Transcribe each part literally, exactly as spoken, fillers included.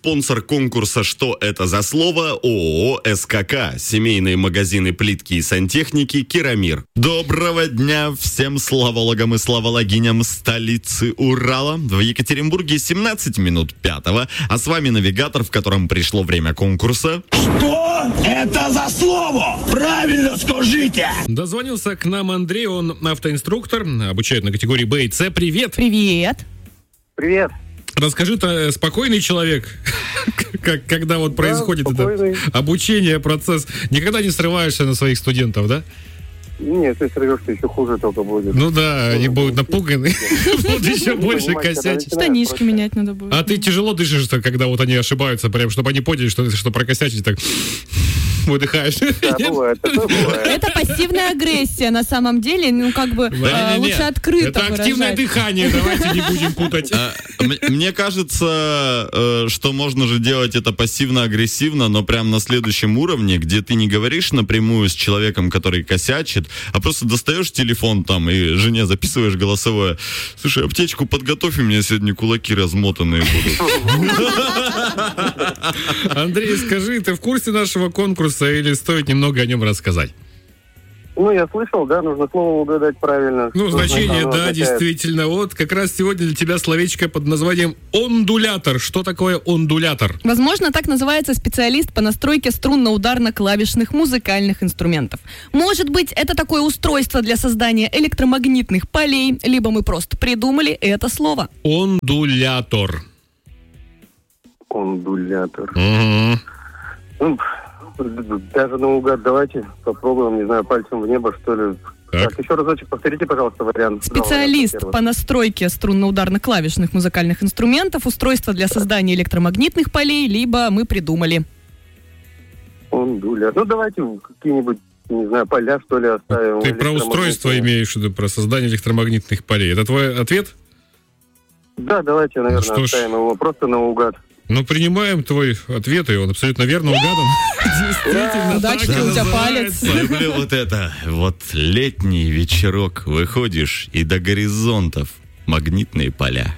спонсор конкурса «Что это за слово?» ООО «СКК», семейные магазины плитки и сантехники «Керамир». Доброго дня всем славологам и славологиням столицы Урала. В Екатеринбурге семнадцать минут пятого, а с вами навигатор, в котором пришло время конкурса. Что это за слово? Правильно скажите! Дозвонился к нам Андрей, он автоинструктор, обучает на категории Б и С. Привет! Привет! Привет! Расскажи, ты спокойный человек, как, когда вот происходит да, это обучение, процесс? Никогда не срываешься на своих студентов, да? Нет, если срывешься, еще хуже только будет. Ну да, они будут напуганы, будут еще больше косячить. Штанишки менять надо будет. А ты тяжело дышишь, когда вот они ошибаются, прям, чтобы они поняли, что, что прокосячить, так выдыхаешь. Да, бывает, это бывает. Это пассивная агрессия, на самом деле, ну, как бы, да, э, не, не, лучше открыто это выражать. активное дыхание, давайте не будем путать. Мне кажется, что можно же делать это пассивно-агрессивно, но прям на следующем уровне, где ты не говоришь напрямую с человеком, который косячит, а просто достаешь телефон там и жене записываешь голосовое. Слушай, аптечку подготовь, у меня сегодня кулаки размотанные будут. Андрей, скажи, ты в курсе нашего конкурса или стоит немного о нем рассказать? Ну, я слышал, да, нужно слово угадать правильно. Ну, значение, да, означает. действительно. Вот как раз сегодня для тебя словечко под названием ондулятор. Что такое ондулятор? Возможно, так называется специалист по настройке струнно-ударно-клавишных музыкальных инструментов. Может быть, это такое устройство для создания электромагнитных полей, либо мы просто придумали это слово. Ондулятор. Ондулятор. Угу. Ну, даже наугад давайте попробуем, не знаю, пальцем в небо, что ли. Так, так еще разочек повторите, пожалуйста, вариант. Специалист по настройке струнно-ударно-клавишных музыкальных инструментов, устройство для создания электромагнитных полей, либо мы придумали. Ондулятор. Ну, давайте какие-нибудь, не знаю, поля, что ли, оставим. Ты про устройство имеешь в виду, про создание электромагнитных полей. Это твой ответ? Да, давайте, наверное, ну, оставим ж... его просто наугад. Ну, принимаем твой ответ, и он абсолютно верно угадан. Действительно, удачи, у тебя палец. Люблю вот это. Вот летний вечерок, выходишь, и до горизонтов магнитные поля.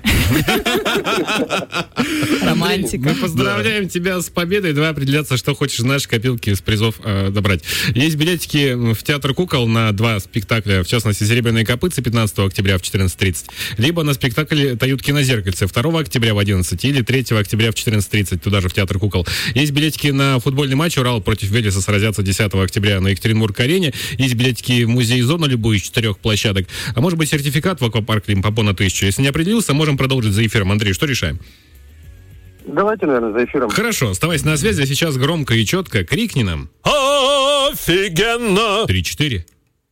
Романтика. Мы поздравляем тебя с победой. Давай определяться, что хочешь из нашей копилки из призов э, добрать. Есть билетики в театр кукол на два спектакля, в частности, «Серебряные копытцы» пятнадцатого октября в четырнадцать тридцать, либо на спектакль «Таютки на зеркальце» второго октября в одиннадцать или третьего октября в четырнадцать тридцать, туда же в театр кукол. Есть билетики на футбольный матч «Урал» против «Велеса» сразятся десятого октября на Екатеринбург-арене. Есть билетики в музей «Зона», любую из четырех площадок. А может быть, сертификат в аквапарк «Лимпопо» на тысячу. Если не определился, можем продолжить за эфиром. Андрей, что решаем? Давайте, наверное, за эфиром. Хорошо, оставайся на связи, а сейчас громко и четко крикни нам. Офигенно! Три-четыре.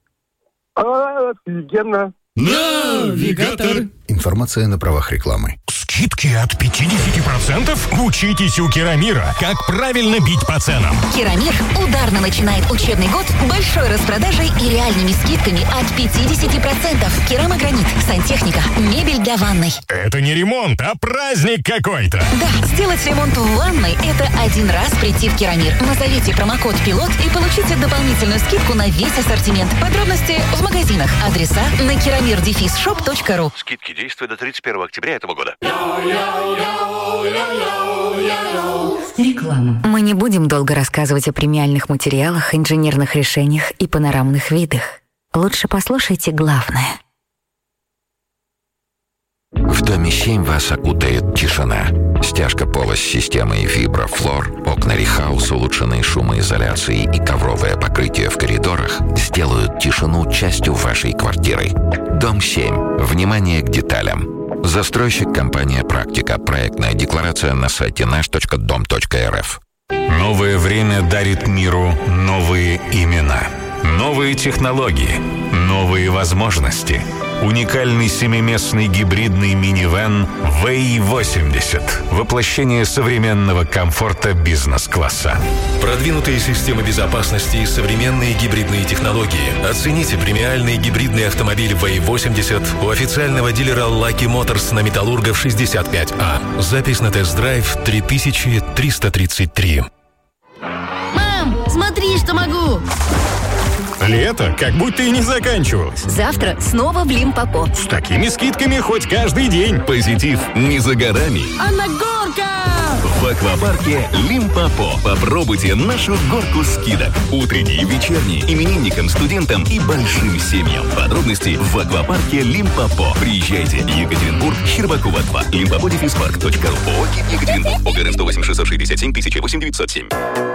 Офигенно! Навигатор! Информация на правах рекламы. Скидки от пятьдесят процентов? Учитесь у Керамира, как правильно бить по ценам. Керамир ударно начинает учебный год большой распродажей и реальными скидками от пятьдесят процентов. Керамогранит, сантехника, мебель для ванной. Это не ремонт, а праздник какой-то. Да, сделать ремонт в ванной – это один раз прийти в Керамир. Назовите промокод «Пилот» и получите дополнительную скидку на весь ассортимент. Подробности в магазинах. Адреса на керамир дефис шоп точка ру. Скидки действуют до тридцать первого октября этого года. Реклама. Мы не будем долго рассказывать о премиальных материалах, инженерных решениях и панорамных видах. Лучше послушайте главное. В доме семь вас окутает тишина. Стяжка пола с системой Виброфлор, окна Рихаус, улучшенные шумоизоляцией и ковровое покрытие в коридорах сделают тишину частью вашей квартиры. Дом семь. Внимание к деталям. Застройщик компания «Практика». Проектная декларация на сайте наш точка дом точка эр эф. Новое время дарит миру новые имена, новые технологии, новые возможности. Уникальный семиместный гибридный минивэн ви восемьдесят. Воплощение современного комфорта бизнес-класса. Продвинутые системы безопасности и современные гибридные технологии. Оцените премиальный гибридный автомобиль ви восемьдесят у официального дилера Lucky Motors на Металлургов шестьдесят пять А. Запись на тест-драйв три тысячи триста тридцать три. Мам, смотри, что могу! Лето как будто и не заканчивалось. Завтра снова в Лимпопо. С такими скидками хоть каждый день. Позитив не за горами. А на горках! В аквапарке Лимпопо. Попробуйте нашу горку скидок. Утренние, вечерние, именинникам, студентам и большим семьям. Подробности в аквапарке Лимпопо. Приезжайте. Екатеринбург, Щербакова два. лимпопо дефис парк точка ру. ООО «Екатеринбург». ОГРН сто восемь шестьсот шестьдесят семь тысяча восемь девятьсот семь.